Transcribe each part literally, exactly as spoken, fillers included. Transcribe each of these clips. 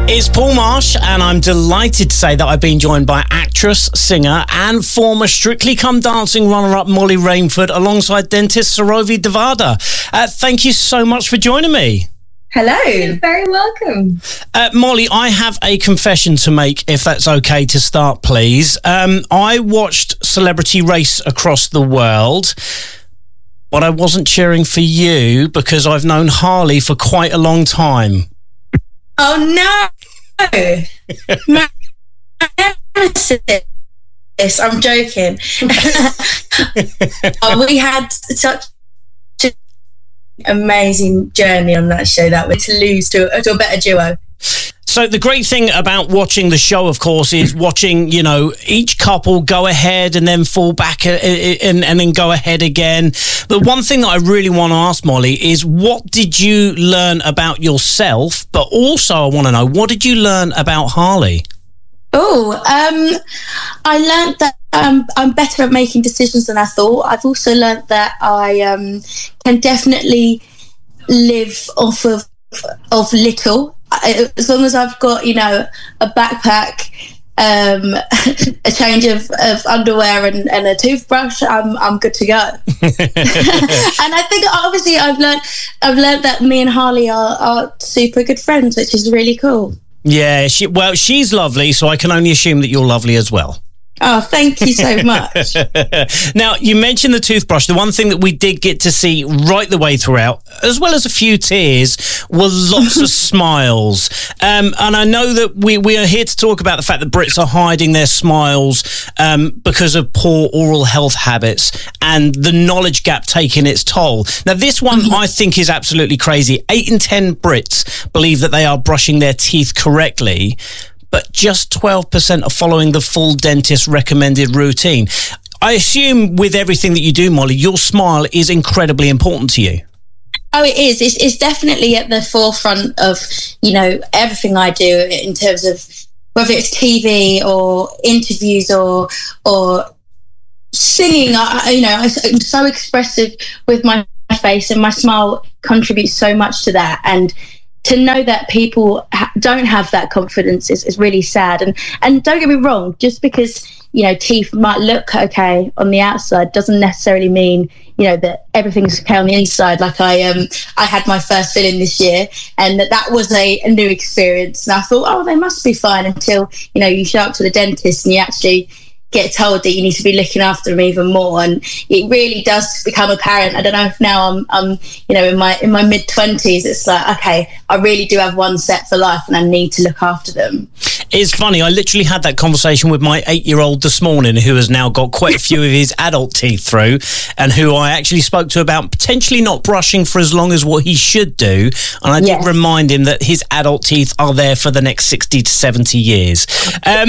It's Paul Marsh, and I'm delighted to say that I've been joined by actress, singer, and former Strictly Come Dancing runner-up Molly Rainford, alongside dentist Surovi Devada. Uh, thank you so much for joining me. Hello. You're very welcome. Uh, Molly, I have a confession to make, if that's okay to start, please. Um, I watched Celebrity Race Across the World, but I wasn't cheering for you because I've known Harley for quite a long time. Oh, no. No. Yes, I'm joking. Oh, we had such an amazing journey on that show that we're to lose to, to a better duo. So the great thing about watching the show, of course, is watching, you know, each couple go ahead and then fall back and, and then go ahead again. The one thing that I really want to ask, Molly, is what did you learn about yourself? But also I want to know, what did you learn about Harley? Oh, um, I learned that um, I'm better at making decisions than I thought. I've also learned that I um, can definitely live off of of little. I, as long as I've got, you know, a backpack, um, a change of, of underwear and, and a toothbrush, I'm I'm good to go. And I think obviously I've learned I've learned that me and Harley are, are super good friends, which is really cool. Yeah, she, well, she's lovely, so I can only assume that you're lovely as well. Oh, thank you so much. Now, you mentioned the toothbrush. The one thing that we did get to see right the way throughout, as well as a few tears, were lots of smiles. Um, and I know that we, we are here to talk about the fact that Brits are hiding their smiles um, because of poor oral health habits and the knowledge gap taking its toll. Now, this one mm-hmm. I think is absolutely crazy. Eight in ten Brits believe that they are brushing their teeth correctly, but just twelve percent are following the full dentist recommended routine. I assume with everything that you do, Molly, your smile is incredibly important to you. Oh, it is. It's, it's definitely at the forefront of, you know, everything I do in terms of whether it's T V or interviews or or singing. I, you know, I'm so expressive with my face, and my smile contributes so much to that. And to know that people ha- don't have that confidence is, is really sad. And and don't get me wrong, just because, you know, teeth might look okay on the outside doesn't necessarily mean, you know, that everything's okay on the inside. Like I um I had my first fill-in this year, and that, that was a, a new experience. And I thought, oh, they must be fine, until, you know, you show up to the dentist and you actually get told that you need to be looking after them even more, and it really does become apparent. I don't know if now I'm, I'm you know, in my in my mid twenties, it's like, okay, I really do have one set for life, and I need to look after them. It's funny, I literally had that conversation with my eight-year-old this morning, who has now got quite a few of his adult teeth through, and who I actually spoke to about potentially not brushing for as long as what he should do. And I yes. did remind him that his adult teeth are there for the next sixty to seventy years. Um,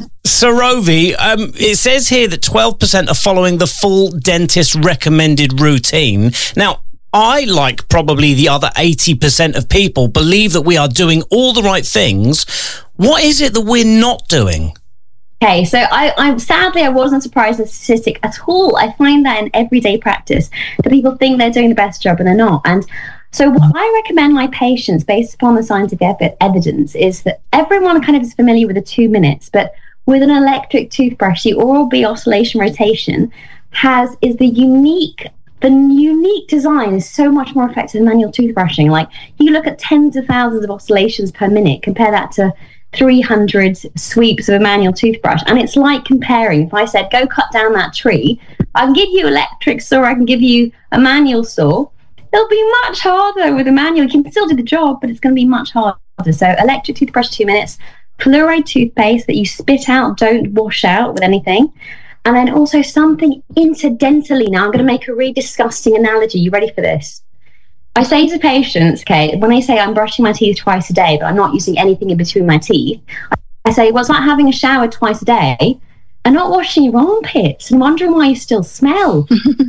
Surovi, um, it says here that twelve percent are following the full dentist recommended routine. Now, I, like probably the other eighty percent of people, believe that we are doing all the right things. What is it that we're not doing? Okay, so I, I'm sadly I wasn't surprised at the statistic at all. I find that in everyday practice that people think they're doing the best job and they're not. And so what I recommend my patients, based upon the scientific evidence, is that everyone kind of is familiar with the two minutes, but with an electric toothbrush, the Oral-B oscillation rotation has is the unique. The unique design is so much more effective than manual toothbrushing. Like, you look at tens of thousands of oscillations per minute, compare that to three hundred sweeps of a manual toothbrush, and it's like comparing, if I said, go cut down that tree, I can give you electric saw, I can give you a manual saw. It'll be much harder with a manual. You can still do the job, but it's going to be much harder. So electric toothbrush, two minutes, fluoride toothpaste that you spit out, don't wash out with anything. And then also something incidentally. Now I'm going to make a really disgusting analogy. You ready for this? I say to patients, okay, when they say I'm brushing my teeth twice a day, but I'm not using anything in between my teeth, I say, well, it's like having a shower twice a day and not washing your armpits and wondering why you still smell.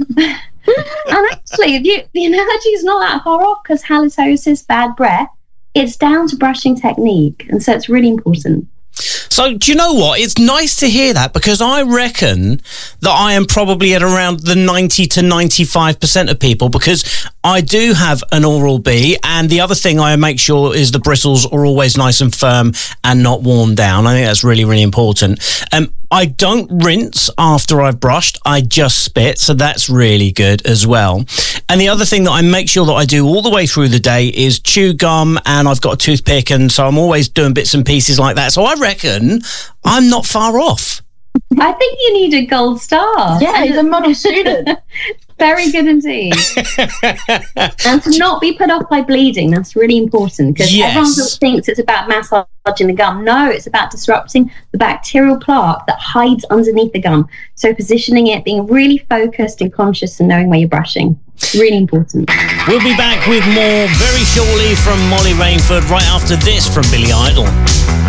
And actually, the, the analogy is not that far off, because halitosis, bad breath, it's down to brushing technique. And so it's really important. So do you know what? It's nice to hear that, because I reckon that I am probably at around the ninety to ninety-five percent of people, because I do have an Oral-B, and the other thing I make sure is the bristles are always nice and firm and not worn down. I think that's really, really important. Um, I don't rinse after I've brushed. I just spit, so that's really good as well. And the other thing that I make sure that I do all the way through the day is chew gum, and I've got a toothpick, and so I'm always doing bits and pieces like that. So I reckon I'm not far off. I think you need a gold star. Yeah, he's a model student. Very good indeed. And to not be put off by bleeding, that's really important, because Yes. everyone thinks it's about massaging the gum. No, it's about disrupting the bacterial plaque that hides underneath the gum. So positioning it, being really focused and conscious, and knowing where you're brushing. Really important. We'll be back with more very shortly from Molly Rainford, right after this from Billy Idol.